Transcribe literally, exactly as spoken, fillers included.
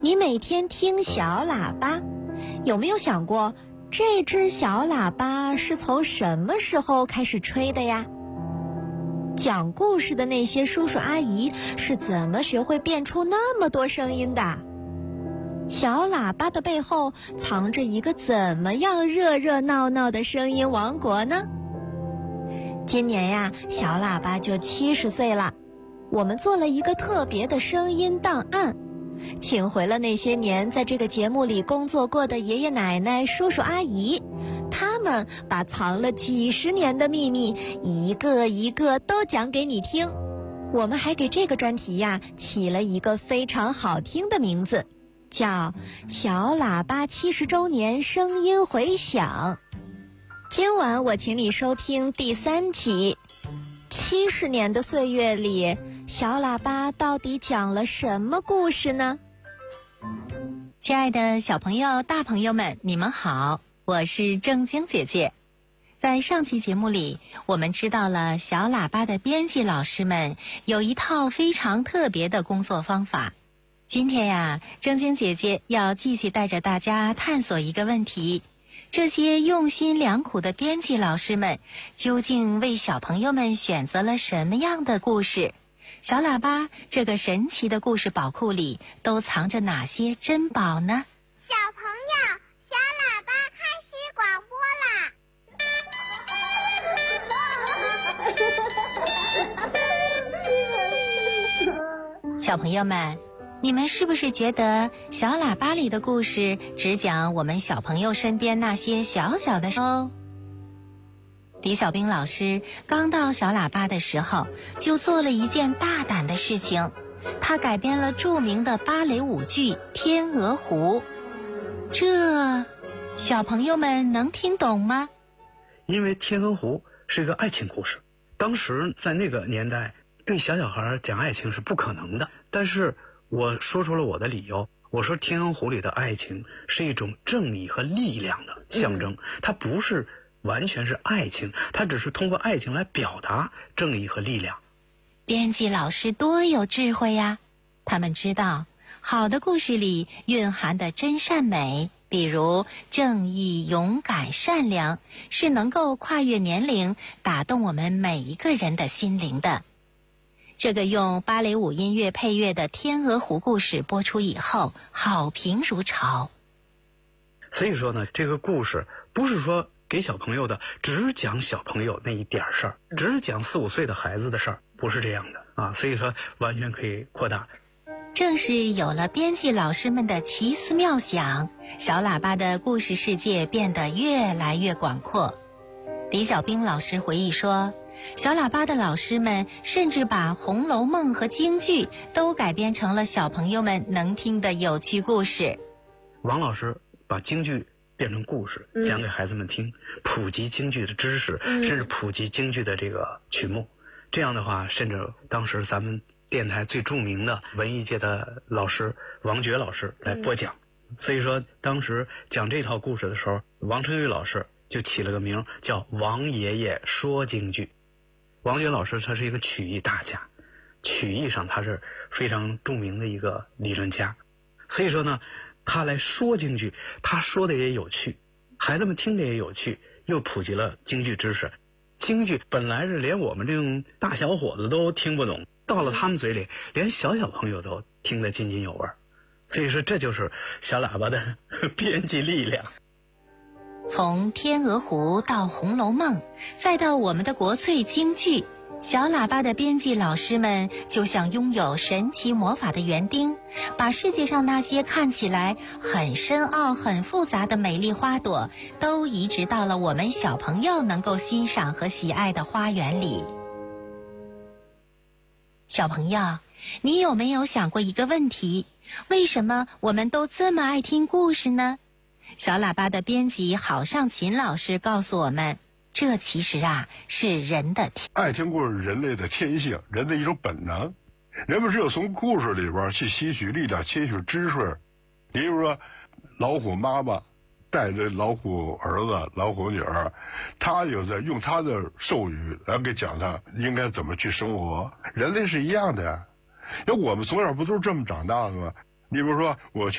你每天听小喇叭，有没有想过这只小喇叭是从什么时候开始吹的呀？讲故事的那些叔叔阿姨是怎么学会变出那么多声音的？小喇叭的背后藏着一个怎么样热热闹闹的声音王国呢？今年呀，小喇叭就七十岁了，我们做了一个特别的声音档案，请回了那些年在这个节目里工作过的爷爷奶奶、叔叔阿姨，他们把藏了几十年的秘密一个一个都讲给你听。我们还给这个专题呀起了一个非常好听的名字，叫小喇叭七十周年声音回响。今晚我请你收听第三集，七十年的岁月里，小喇叭到底讲了什么故事呢？ 亲爱的小朋友、大朋友们，你们好，我是正晶姐姐。在上期节目里，我们知道了小喇叭的编辑老师们有一套非常特别的工作方法。今天呀，正晶姐姐要继续带着大家探索一个问题：这些用心良苦的编辑老师们究竟为小朋友们选择了什么样的故事？小喇叭这个神奇的故事宝库里都藏着哪些珍宝呢？ 小朋友，小喇叭开始广播啦！小朋友们，你们是不是觉得小喇叭里的故事只讲我们小朋友身边那些小小的事哦？李小兵老师刚到小喇叭的时候，就做了一件大胆的事情，他改编了著名的芭蕾舞剧《天鹅湖》。这小朋友们能听懂吗？ 因为《天鹅湖》是一个爱情故事，当时在那个年代对小小孩讲爱情是不可能的，但是我说出了我的理由，我说天鹅湖里的爱情是一种正义和力量的象征，它不是完全是爱情，它只是通过爱情来表达正义和力量。 编辑老师多有智慧呀！他们知道好的故事里蕴含的真善美，比如正义、勇敢、善良，是能够跨越年龄，打动我们每一个人的心灵的。这个用芭蕾舞音乐配乐的《天鹅湖》故事播出以后，好评如潮。 所以说呢，这个故事不是说给小朋友的只讲小朋友那一点事儿，只讲四五岁的孩子的事儿，不是这样的啊。所以说完全可以扩大。 正是有了编辑老师们的奇思妙想，小喇叭的故事世界变得越来越广阔。李小兵老师回忆说，小喇叭的老师们甚至把《红楼梦》和京剧都改编成了小朋友们能听的有趣故事。 王老师把京剧变成故事讲给孩子们听，普及京剧的知识，甚至普及京剧的这个曲目。这样的话，甚至当时咱们电台最著名的文艺界的老师王珏老师来播讲。所以说当时讲这套故事的时候，王成玉老师就起了个名叫王爷爷说京剧。王珏老师他是一个曲艺大家，曲艺上他是非常著名的一个理论家，所以说呢他来说京剧，他说的也有趣，孩子们听着也有趣，又普及了京剧知识。京剧本来是连我们这种大小伙子都听不懂，到了他们嘴里连小小朋友都听得津津有味。所以说这就是小喇叭的编辑力量。 从天鹅湖到红楼梦，再到我们的国粹京剧，小喇叭的编辑老师们就像拥有神奇魔法的园丁，把世界上那些看起来很深奥、很复杂的美丽花朵，都移植到了我们小朋友能够欣赏和喜爱的花园里。小朋友，你有没有想过一个问题？为什么我们都这么爱听故事呢？小喇叭的编辑郝尚勤老师告诉我们，这其实啊是人的天爱听故事，人类的天性，人的一种本能。人们只有从故事里边去吸取力量，吸取知识。比如说，老虎妈妈带着老虎儿子、老虎女儿，他有在用他的授语来给讲他应该怎么去生活。人类是一样的呀，因为我们从小不都是这么长大的吗？ 你比如说我去